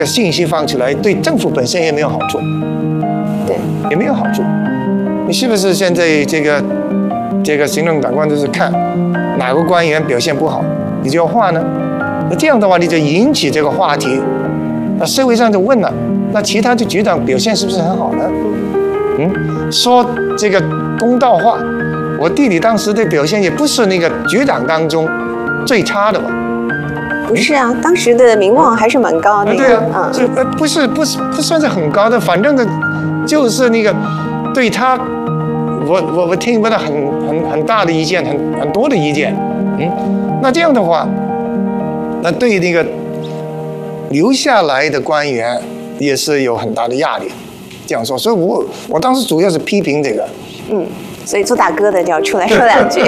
信息放出来，对政府本身也没有好处， 对， 也没有好处。你是不是现在这个行政长官就是看哪个官员表现不好，你就要换呢？那这样的话，你就引起这个话题，那社会上就问了，那其他的局长表现是不是很好呢？说这个公道话，我弟弟当时的表现也不是那个局长当中最差的吧？ 不是啊，当时的名望还是蛮高的。 对啊，这不算是很高的，反正的，就是那个对他，我听不到很大的意见，很多的意见，那这样的话，那对那个留下来的官员也是有很大的压力。这样说，所以我当时主要是批评这个。 所以做大哥的就要出来说两句。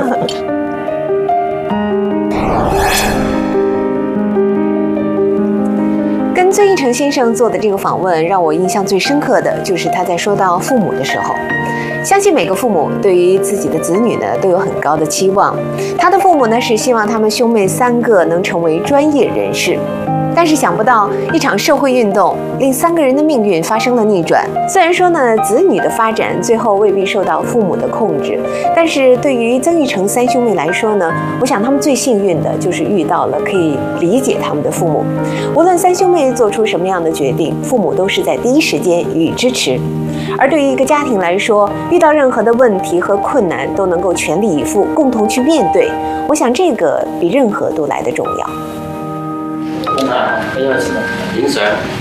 跟孙一成先生做的这个访问，让我印象最深刻的就是他在说到父母的时候。相信每个父母对于自己的子女呢都有很高的期望。他的父母呢是希望他们兄妹3个能成为专业人士。但是想不到，一场社会运动令3个人的命运发生了逆转。虽然说呢，子女的发展最后未必受到父母的控制，但是对于曾钰成3兄妹来说呢，我想他们最幸运的就是遇到了可以理解他们的父母。无论3兄妹做出什么样的决定，父母都是在第一时间予以支持。而对于一个家庭来说，遇到任何的问题和困难都能够全力以赴，共同去面对，我想这个比任何都来得重要。 饮水。